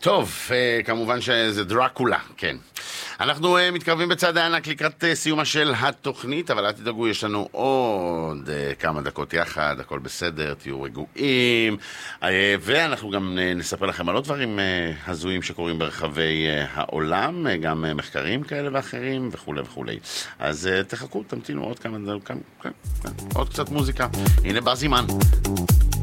טוב, כמובן שזה דרקולה, כן. אנחנו מתקרבים בצד הענק לקראת סיומה של התוכנית, אבל אל תדאגו, יש לנו עוד כמה דקות יחד, הכל בסדר, תהיו רגועים, ואנחנו גם נספר לכם על עוד דברים הזויים שקורים ברחבי העולם, גם מחקרים כאלה ואחרים וכו' וכו'. אז תחכו, תמתינו עוד כמה דקות, עוד קצת מוזיקה. הנה בא זימן.